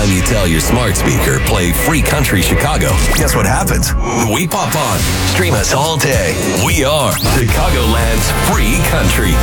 time you tell your smart speaker, play Free Country Chicago, guess what happens? We pop on. Stream us all day. We are Chicagoland's Free Country.